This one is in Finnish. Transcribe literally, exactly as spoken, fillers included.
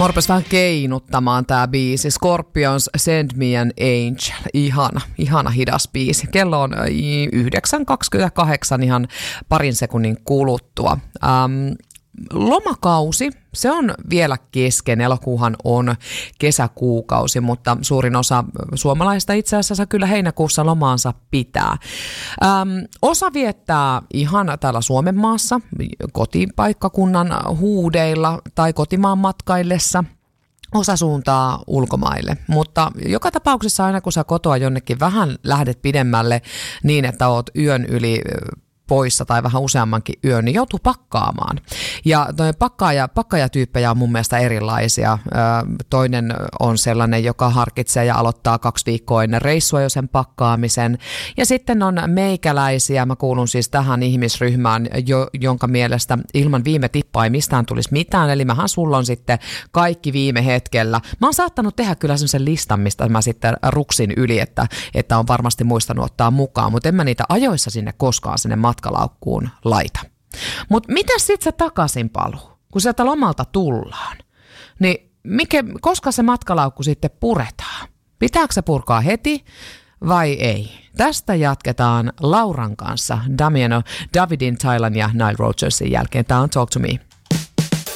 Mä rupes vähän keinuttamaan tää biisi. Scorpions, Send Me an Angel. Ihana, ihana hidas biisi. Kello on yhdeksän kaksikymmentäkahdeksan ihan parin sekunnin kuluttua. Ähm, Lomakausi, se on vielä kesken, elokuuhan on kesäkuukausi, mutta suurin osa suomalaista itse asiassa kyllä heinäkuussa lomaansa pitää. Öm, osa viettää ihan täällä Suomen maassa, kotipaikkakunnan huudeilla tai kotimaan matkaillessa. Osa suuntaa ulkomaille, mutta joka tapauksessa aina kun sä kotoa jonnekin vähän lähdet pidemmälle niin, että oot yön yli poissa tai vähän useammankin yön, niin joutuu pakkaamaan. Ja pakkaaja, pakkaajatyyppejä on mun mielestä erilaisia. Toinen on sellainen, joka harkitsee ja aloittaa kaksi viikkoa ennen reissua jo sen pakkaamisen. Ja sitten on meikäläisiä, mä kuulun siis tähän ihmisryhmään, jo, jonka mielestä ilman viime tippaa ei mistään tulisi mitään, eli mähän sulla on sitten kaikki viime hetkellä. Mä oon saattanut tehdä kyllä semmoisen listan, mistä mä sitten ruksin yli, että, että on varmasti muistanut ottaa mukaan, mutta en mä niitä ajoissa sinne koskaan sinne matkalaukkuun laita. Mutta miten sitten se takaisin paluu, kun sieltä lomalta tullaan? Niin mikä, koska se matkalaukku sitten puretaan? Pitääkö se purkaa heti vai ei? Tästä jatketaan Lauran kanssa Damiano Davidin, Thailand ja Nile Rodgersin jälkeen. Tämä on Talk to Me.